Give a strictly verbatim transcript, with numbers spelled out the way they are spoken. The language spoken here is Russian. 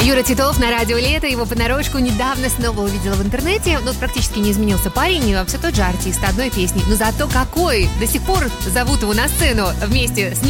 Юра Титов на радио «Лето». Его понарошку недавно снова увидела в интернете. Ну, практически не изменился парень, все тот же артист одной песни. Но зато какой! До сих пор зовут его на сцену вместе с